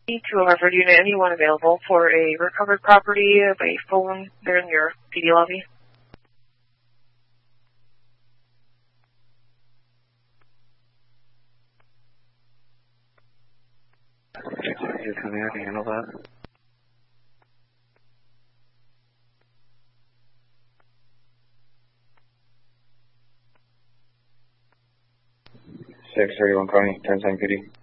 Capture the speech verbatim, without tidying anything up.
to a Hartford unit, anyone available for a recovered property by phone there in your P D lobby? He's coming out to handle that. six thirty-one County, ten ten P D.